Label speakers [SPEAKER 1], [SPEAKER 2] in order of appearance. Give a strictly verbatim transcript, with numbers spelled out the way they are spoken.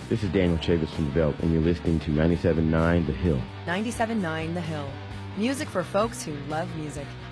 [SPEAKER 1] This is Daniel Chavis from The Belt, and you're listening to ninety-seven point nine The Hill.
[SPEAKER 2] ninety-seven point nine The Hill. Music for folks who love music.